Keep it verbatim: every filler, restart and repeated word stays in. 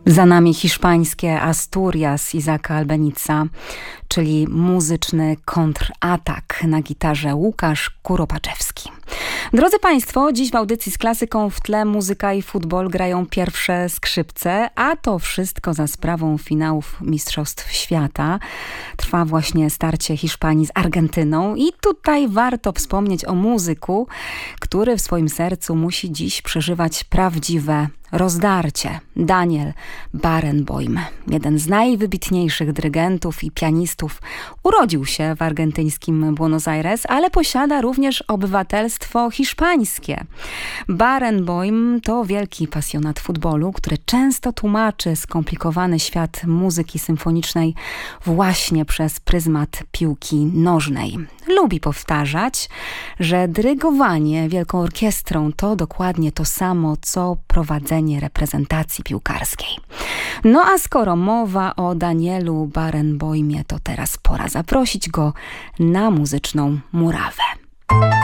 Za nami hiszpańskie Asturias Isaaca Albeniza, czyli muzyczny kontratak na gitarze Łukasz Kuropaczewski. Drodzy Państwo, dziś w audycji z klasyką w tle muzyka i futbol grają pierwsze skrzypce, a to wszystko za sprawą finałów Mistrzostw Świata. Trwa właśnie starcie Hiszpanii z Argentyną i tutaj warto wspomnieć o muzyku, który w swoim sercu musi dziś przeżywać prawdziwe rozdarcie. Daniel Barenboim, jeden z najwybitniejszych dyrygentów i pianistów, urodził się w argentyńskim Buenos Aires, ale posiada również obywatelstwo hiszpańskie. Barenboim to wielki pasjonat futbolu, który często tłumaczy skomplikowany świat muzyki symfonicznej właśnie przez pryzmat piłki nożnej. Lubi powtarzać, że dyrygowanie wielką orkiestrą to dokładnie to samo, co prowadzenie reprezentacji piłkarskiej. No a skoro mowa o Danielu Barenboimie, to teraz pora zaprosić go na muzyczną murawę.